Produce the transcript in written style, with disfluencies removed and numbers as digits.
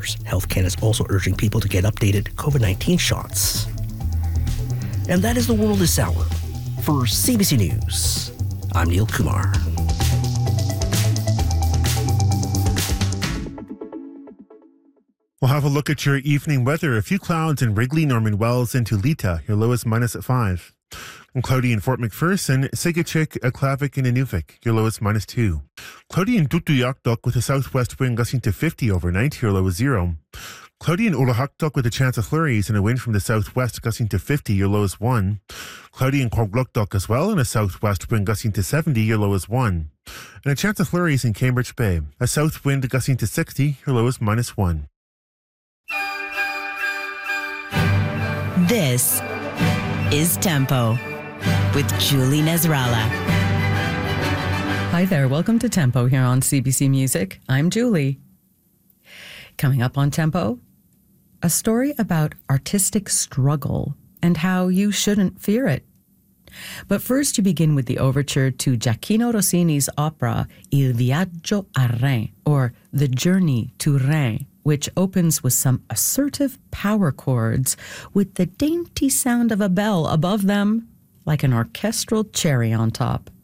others. Health Canada is also urging people to get updated COVID-19 shots. And that is the world this hour. For CBC News, I'm Neil Kumar. We'll have a look at your evening weather. A few clouds in Wrigley, Norman Wells, into Lita. Your low is -5. And cloudy in Fort McPherson, Sigachik, Aklavik, and Inuvik. Your low is -2. Cloudy in Tutuyaktuk with a southwest wind gusting to 50 overnight. Your low is 0. Cloudy in Ulahaktuk with a chance of flurries and a wind from the southwest gusting to 50. Your low is 1. Cloudy in Korgluktuk as well and a southwest wind gusting to 70. Your low is 1. And a chance of flurries in Cambridge Bay. A south wind gusting to 60. Your low is -1. This is Tempo with Julie Nasrallah. Hi there. Welcome to Tempo here on CBC Music. I'm Julie. Coming up on Tempo, a story about artistic struggle and how you shouldn't fear it. But first, you begin with the overture to Gioacchino Rossini's opera Il Viaggio a Reims, or The Journey to Reims, which opens with some assertive power chords with the dainty sound of a bell above them, like an orchestral cherry on top.